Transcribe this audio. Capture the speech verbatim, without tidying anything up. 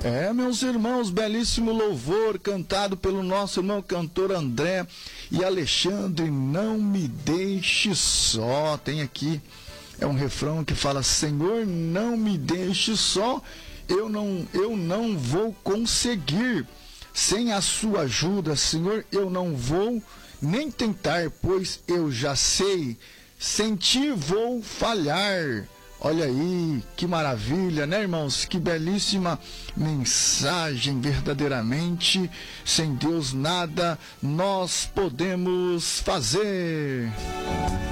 É, meus irmãos, belíssimo louvor cantado pelo nosso irmão cantor André e Alexandre. Não me deixe só. Tem aqui, é um refrão que fala: Senhor, não me deixe só. Eu não, eu não vou conseguir sem a sua ajuda, Senhor. Eu não vou nem tentar, pois eu já sei, sem ti vou falhar. Olha aí, que maravilha, né, irmãos? Que belíssima mensagem, verdadeiramente. Sem Deus nada nós podemos fazer.